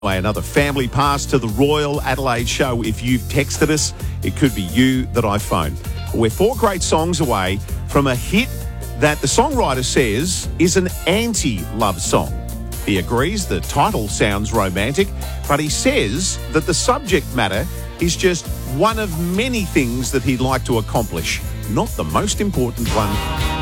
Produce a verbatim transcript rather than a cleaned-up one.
Another family pass to the Royal Adelaide Show. If you've texted us, it could be you that I phone. We're four great songs away from a hit that the songwriter says is an anti-love song. He agrees the title sounds romantic, but he says that the subject matter is just one of many things that he'd like to accomplish, not the most important one.